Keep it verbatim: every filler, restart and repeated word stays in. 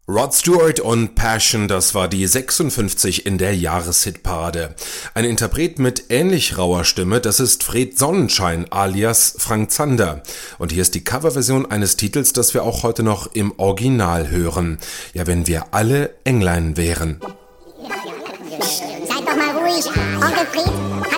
Rod Stewart und Passion, das war die sechsundfünfzig in der Jahreshitparade. Ein Interpret mit ähnlich rauer Stimme, das ist Fred Sonnenschein alias Frank Zander. Und hier ist die Coverversion eines Titels, das wir auch heute noch im Original hören. Ja, wenn wir alle Englein wären. Seid doch mal ruhig, Onkel Fred